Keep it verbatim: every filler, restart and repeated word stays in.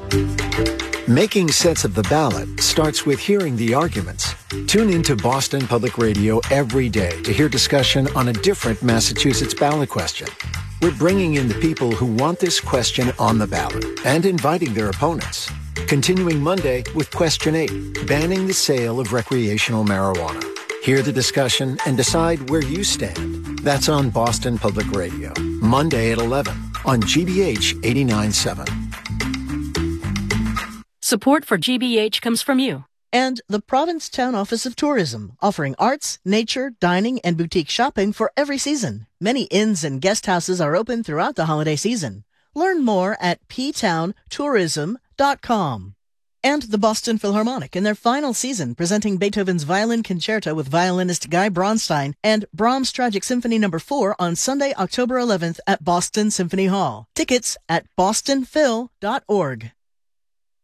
Making sense of the ballot starts with hearing the arguments. Tune in to Boston Public Radio every day to hear discussion on a different Massachusetts ballot question. We're bringing in the people who want this question on the ballot and inviting their opponents. Continuing Monday with Question eight, banning the sale of recreational marijuana. Hear the discussion and decide where you stand. That's on Boston Public Radio, Monday at eleven on G B H eighty-nine point seven. Support for G B H comes from you. And the Provincetown Office of Tourism, offering arts, nature, dining, and boutique shopping for every season. Many inns and guest houses are open throughout the holiday season. Learn more at p town tourism dot com. And the Boston Philharmonic in their final season, presenting Beethoven's Violin Concerto with violinist Guy Bronstein and Brahms' Tragic Symphony number four on Sunday, October eleventh at Boston Symphony Hall. Tickets at boston phil dot org.